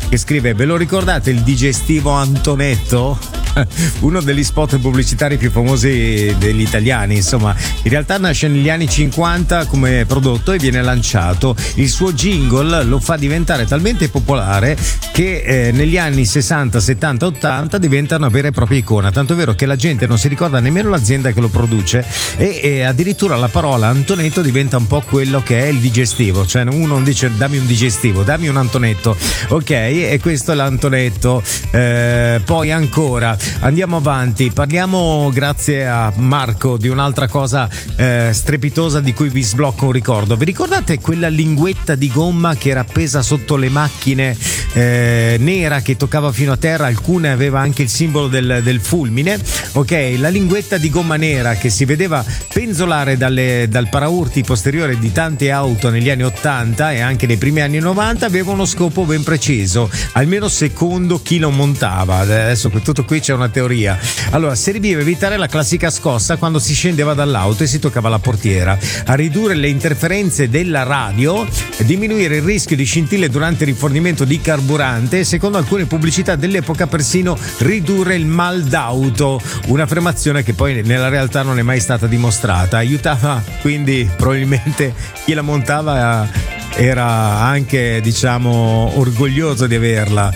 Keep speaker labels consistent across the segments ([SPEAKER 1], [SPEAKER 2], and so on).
[SPEAKER 1] che scrive: ve lo ricordate il digestivo Antonetto? Uno degli spot pubblicitari più famosi degli italiani, insomma. In realtà nasce negli anni 50 come prodotto e viene lanciato. Il suo jingle lo fa diventare talmente popolare che negli anni 60, 70, 80 diventa una vera e propria icona, tanto è vero che la gente non si ricorda nemmeno l'azienda che lo produce e addirittura la parola Antonetto diventa un po' quello che è il digestivo, cioè uno non dice dammi un digestivo, dammi un Antonetto, ok? E questo è l'Antonetto. Poi ancora andiamo avanti, parliamo grazie a Marco di un'altra cosa strepitosa di cui vi sblocco un ricordo. Vi ricordate quella linguetta di gomma che era appesa sotto le macchine, nera, che toccava fino a terra? Alcune aveva anche il simbolo del fulmine, ok? La linguetta di gomma nera che si vedeva penzolare dal paraurti posteriore di tante auto negli anni 80 e anche nei primi anni 90 aveva uno scopo ben preciso, almeno secondo chi lo montava. Adesso tutto qui c'è una teoria. Allora, serviva a evitare la classica scossa quando si scendeva dall'auto e si toccava la portiera, a ridurre le interferenze della radio, diminuire il rischio di scintille durante il rifornimento di carburante e, secondo alcune pubblicità dell'epoca, persino ridurre il mal d'auto, un'affermazione che poi nella realtà non è mai stata dimostrata. Aiutava quindi probabilmente chi la montava era anche, diciamo, orgoglioso di averla.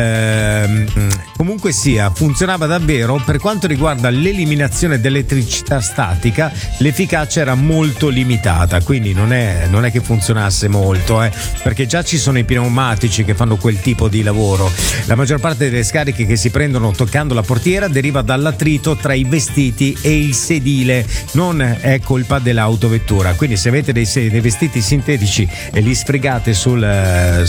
[SPEAKER 1] Comunque sia, funzionava davvero. Per quanto riguarda l'eliminazione dell'elettricità statica, l'efficacia era molto limitata, quindi non è che funzionasse molto, perché già ci sono i pneumatici che fanno quel tipo di lavoro. La maggior parte delle scariche che si prendono toccando la portiera deriva dall'attrito tra i vestiti e il sedile, non è colpa dell'autovettura. Quindi se avete dei vestiti sintetici e li sfregate sul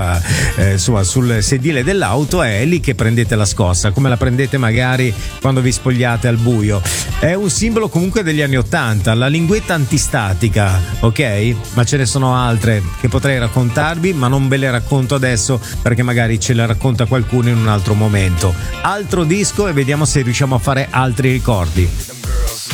[SPEAKER 1] sedile dell'auto, è lì che prendete la scossa, come la prendete magari quando vi spogliate al buio. È un simbolo comunque degli anni 80, la linguetta antistatica, ok? Ma ce ne sono altre che potrei raccontarvi, ma non ve le racconto adesso perché magari ce le racconta qualcuno in un altro momento. Altro disco e vediamo se riusciamo a fare altri ricordi.